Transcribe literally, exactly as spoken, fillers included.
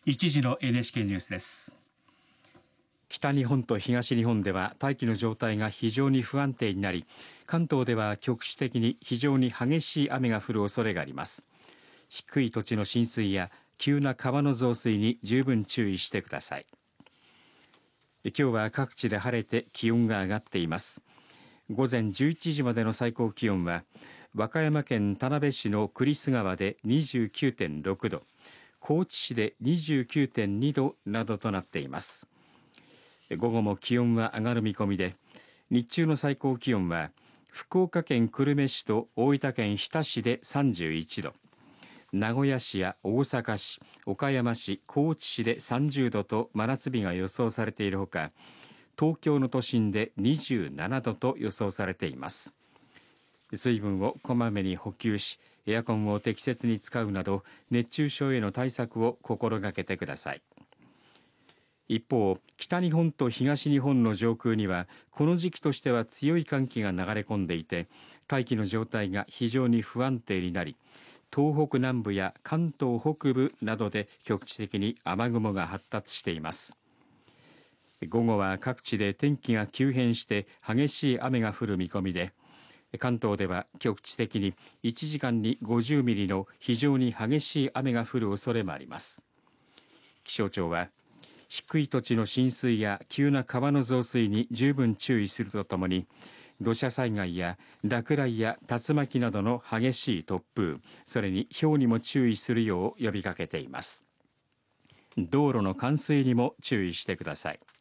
一時の エヌエイチケー ニュースです。 北日本と東日本では大気の状態が非常に不安定になり、関東では局地的に非常に激しい雨が降る恐れがあります。低い土地の浸水や急な川の増水に十分注意してください。今日は各地で晴れて気温が上がっています。午前じゅういちじまでの最高気温は和歌山県田辺市の栗栖川で にじゅうきゅうてんろくど、高知市で にじゅうきゅうてんにどなどとなっています。午後も気温は上がる見込みで、日中の最高気温は福岡県久留米市と大分県日田市でさんじゅういちど、名古屋市や大阪市、岡山市、高知市でさんじゅうどと真夏日が予想されているほか、東京の都心でにじゅうななどと予想されています。水分をこまめに補給し、エアコンを適切に使うなど熱中症への対策を心がけてください。一方、北日本と東日本の上空にはこの時期としては強い寒気が流れ込んでいて、大気の状態が非常に不安定になり、東北南部や関東北部などで局地的に雨雲が発達しています。午後は各地で天気が急変して激しい雨が降る見込みで、関東では局地的にいちじかんにごじゅうミリの非常に激しい雨が降る恐れもあります。気象庁は低い土地の浸水や急な川の増水に十分注意するとともに、土砂災害や落雷や竜巻などの激しい突風、それに雹にも注意するよう呼びかけています。道路の冠水にも注意してください。